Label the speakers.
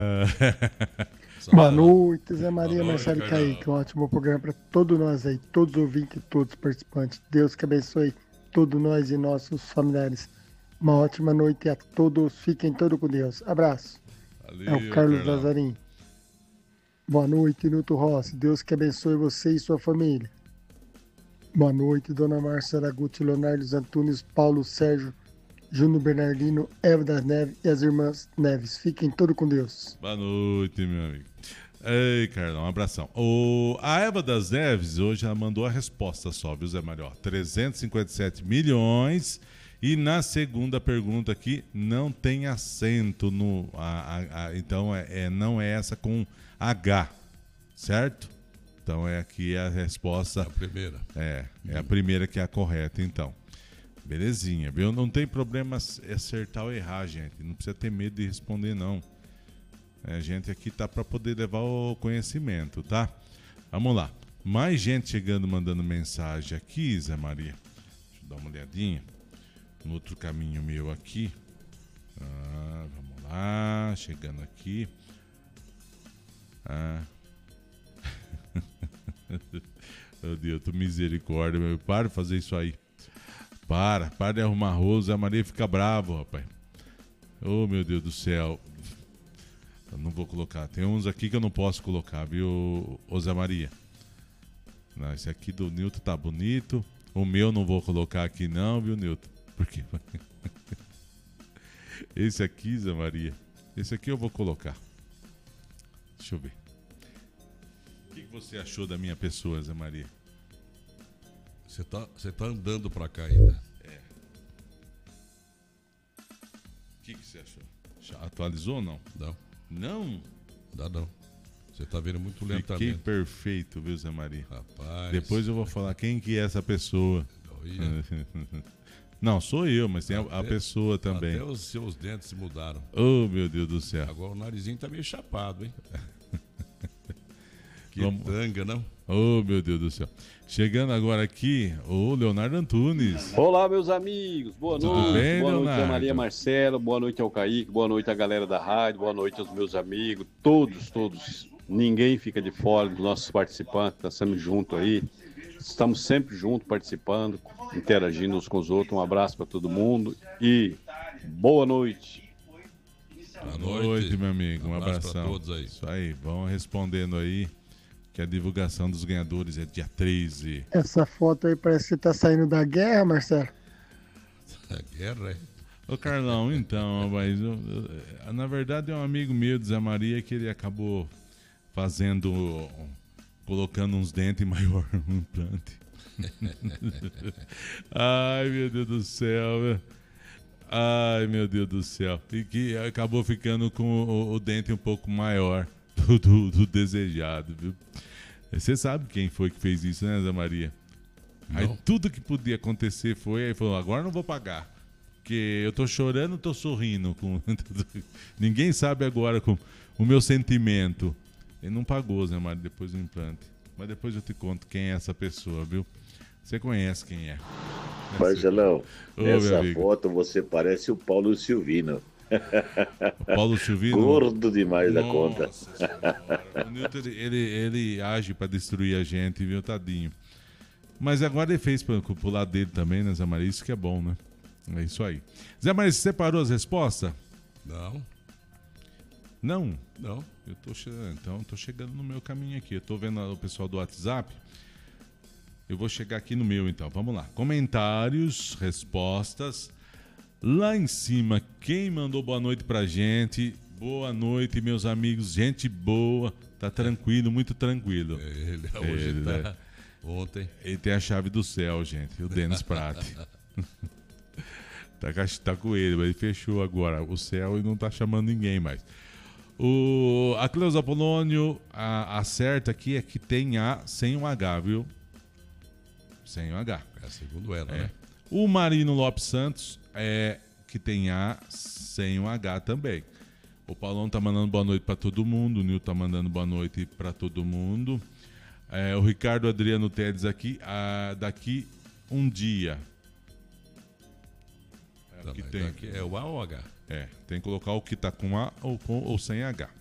Speaker 1: Boa noite, Zé Maria,
Speaker 2: Boa noite,
Speaker 1: Marcelo e
Speaker 2: Carlão.
Speaker 1: Kaique. Um ótimo programa para todos nós aí, todos os ouvintes e todos os participantes. Deus que abençoe todos nós e nossos familiares. Uma ótima noite a todos. Fiquem todos com Deus. Abraço. É o
Speaker 2: Valeu,
Speaker 1: Carlos
Speaker 2: Carlão.
Speaker 1: Lazarim. Boa noite, Nilton Rossi. Deus que abençoe você e sua família. Boa noite, Dona Marcela Guti, Leonardo Antunes, Paulo Sérgio, Júnior Bernardino, Eva das Neves e as irmãs Neves. Fiquem todos com Deus.
Speaker 2: Boa noite, meu amigo. Ei, Carlão, um abração. A Eva das Neves hoje ela mandou a resposta só, viu, Zé Maria? 357 milhões. E na segunda pergunta aqui, não tem acento no... então, não é essa com H, certo? Então, aqui a resposta...
Speaker 3: É a primeira.
Speaker 2: É a primeira que é a correta, então. Belezinha, viu? Não tem problema acertar ou errar, gente. Não precisa ter medo de responder, não. A gente aqui tá para poder levar o conhecimento, tá? Vamos lá. Mais gente chegando, mandando mensagem aqui, Zé Maria. Deixa eu dar uma olhadinha. No outro caminho meu aqui. Vamos lá. Chegando aqui. Meu Deus, tu misericórdia, meu. Para de fazer isso aí. Para de arrumar arroz. A Maria fica bravo, rapaz. Oh, meu Deus do céu. Eu não vou colocar. Tem uns aqui que eu não posso colocar, viu, ô Zé Maria? Não, esse aqui do Nilton tá bonito. O meu não vou colocar aqui não, viu, Nilton? Por quê? Esse aqui, Zé Maria. Esse aqui eu vou colocar. Deixa eu ver. O que você achou da minha pessoa, Zé Maria?
Speaker 3: Você tá andando pra cá ainda.
Speaker 2: O que você achou? Já atualizou ou não?
Speaker 3: Não.
Speaker 2: Não?
Speaker 3: Não. Você tá vendo muito
Speaker 2: Fiquei
Speaker 3: lentamente.
Speaker 2: perfeito, viu, Zé Maria?
Speaker 3: Rapaz.
Speaker 2: Depois eu vou falar quem que é essa pessoa. Não, sou eu, mas tem a pessoa também.
Speaker 3: Até os seus dentes se mudaram.
Speaker 2: Oh, meu Deus do céu.
Speaker 3: Agora o narizinho tá meio chapado, hein? Que
Speaker 2: Vamos.
Speaker 3: tanga, não?
Speaker 2: Oh, meu Deus do céu. Chegando agora aqui, o Leonardo Antunes.
Speaker 4: Olá, meus amigos. Boa
Speaker 2: Tudo
Speaker 4: noite.
Speaker 2: bem,
Speaker 4: boa noite,
Speaker 2: Leonardo?
Speaker 4: a Maria Marcelo. Boa noite ao Kaique. Boa noite à galera da rádio. Boa noite aos meus amigos. Todos. Ninguém fica de fora dos nossos participantes. Nós estamos juntos aí. Estamos sempre juntos, participando, interagindo uns com os outros. Um abraço para todo mundo e boa noite.
Speaker 2: Boa noite, meu amigo. Um
Speaker 3: abraço
Speaker 2: abração.
Speaker 3: pra todos aí.
Speaker 2: Isso aí, vão respondendo aí que a divulgação dos ganhadores é dia 13.
Speaker 1: Essa foto aí parece que tá saindo da guerra, Marcelo.
Speaker 3: A guerra, é?
Speaker 2: Ô, Carlão, então, mas na verdade é um amigo meu de Zé Maria que ele acabou colocando uns dentes maior no implante. Ai, meu Deus do céu. Ai, meu Deus do céu. E que acabou ficando com o dente um pouco maior do desejado, viu? Você sabe quem foi que fez isso, né, Zé Maria?
Speaker 3: Não.
Speaker 2: Aí tudo que podia acontecer aí falou, agora não vou pagar. Porque eu tô chorando, tô sorrindo. Ninguém sabe agora com o meu sentimento. Ele não pagou, Zé Maria, depois do implante. Mas depois eu te conto quem é essa pessoa, viu? Você conhece quem é.
Speaker 5: Marcelão,
Speaker 2: Ô, meu
Speaker 5: nessa
Speaker 2: amigo.
Speaker 5: foto você parece o Paulo Silvino.
Speaker 2: Paulo Silvino.
Speaker 5: Gordo demais da conta.
Speaker 2: Nossa Senhora. O Nilton, ele age pra destruir a gente, viu, tadinho. Mas agora ele fez pro lado dele também, né, Zé Maria? Isso que é bom, né? É isso aí. Zé Maria, você separou as respostas?
Speaker 3: Não.
Speaker 2: Não?
Speaker 3: Não.
Speaker 2: Então, tô chegando no meu caminho aqui. Eu tô vendo o pessoal do WhatsApp. Eu vou chegar aqui no meu, então. Vamos lá. Comentários, respostas. Lá em cima, quem mandou boa noite pra gente? Boa noite, meus amigos. Gente boa. Tá tranquilo, muito tranquilo.
Speaker 3: Ele hoje tá...
Speaker 2: né?
Speaker 3: Ontem.
Speaker 2: Ele tem a chave do céu, gente. O Denis Prate. Tá com ele, mas ele fechou agora o céu e não tá chamando ninguém mais. A Cleusa Apolônio, a certa aqui é que tem A sem um H, viu? Sem um H.
Speaker 3: É segundo ela, né?
Speaker 2: O Marino Lopes Santos é que tem A sem um H também. O Paulão tá mandando boa noite pra todo mundo. O Nil tá mandando boa noite pra todo mundo. O Ricardo Adriano Tedes aqui. Daqui um dia.
Speaker 3: Aqui tem... Daqui é o A ou o H?
Speaker 2: Tem que colocar o que tá com A ou sem H.